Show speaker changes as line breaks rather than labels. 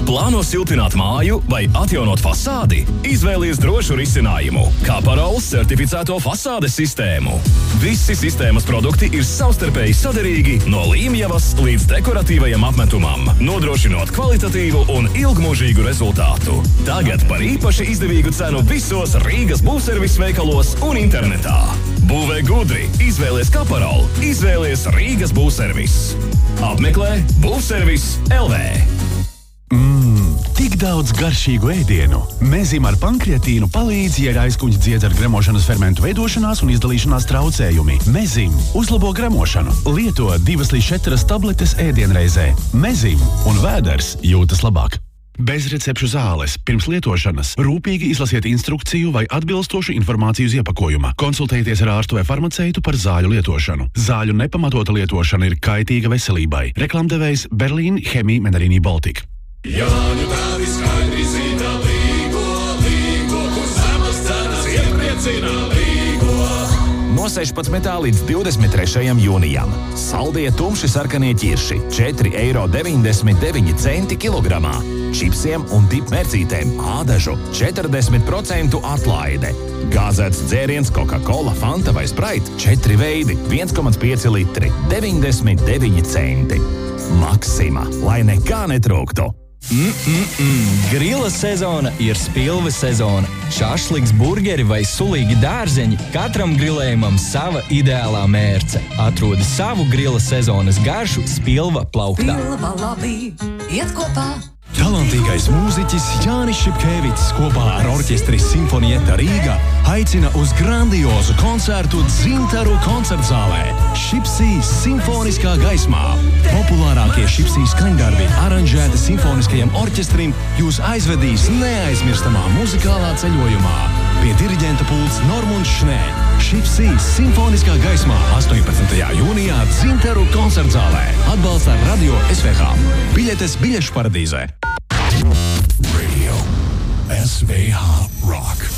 Plāno siltināt māju vai atjaunot fasādi? Izvēlies drošu risinājumu – Kaparols certificēto fasādes sistēmu. Visi sistēmas produkti ir savstarpēji saderīgi no līmjavas līdz dekoratīvajam apmetumam, nodrošinot kvalitatīvu un ilgmūžīgu rezultātu. Tagad par īpaši izdevīgu cenu visos Rīgas būvservis veikalos un internetā. Būvē gudri, izvēlies Kaparol, izvēlies Rīgas būvservis. Apmeklē būvservis LV.
Tik daudz garšīgu ēdienu. Mezim ar pankreatīnu palīdz, ja ir aizkuņa dziedz ar gremošanas fermentu veidošanās un izdalīšanās traucējumi. Mezim uzlabo gremošanu. Lieto 2 līdz 4 tabletes ēdienreizē. Mezim un vēders jūtas labāk. Bez recepšu zāles. Pirms lietošanas rūpīgi izlasiet instrukciju vai atbilstošu informāciju uz iepakojuma. Konsultējieties ar ārstu vai farmaceitu par zāļu lietošanu. Zāļu nepamatota lietošana ir kaitīga veselībai. Reklamdevējs Berlīn Chemie Menarini Baltic.
Jāņu tādi skaidri zina līgo, kur zemes cenas iepriecina līgo.
No 16. līdz 23. jūnijam. Saldie tumši sarkanie ķirši 4,99 € kilogramā. Čipsiem un dipmercītēm ādažu 40% atlaide. Gāzēts dzēriens Coca-Cola, Fanta vai Sprite 4 veidi 1,5 litri 99 centi. Maksima, lai nekā netrūktu.
Grila sezona ir spilves sezona. Šašliks, burgeri vai sulīgi dārzeņi – katram grilējumam sava ideālā mērce. Atrodi savu grila sezonas garšu Spilva plauktā.
Spilva labi, iet kopā.
Talantīgais mūziķis Jānis Šipkēvits kopā ar orķestri Simfonieta Rīga aicina uz grandiozu koncertu Dzintaru koncertzālē. Šipsī simfoniskā gaismā. Populārākie Šipsī skaņdarbi aranžēti simfoniskajam orķestrim jūs aizvedīs neaizmirstamā muzikālā ceļojumā. Pie diriģenta pults Normunds Šnē. Šipsī simfoniskā gaismā 18. jūnijā Dzintaru koncertzālē. Atbalsta Radio SVH. Biļetes biļešu paradīzē.
Radio SVH Rock.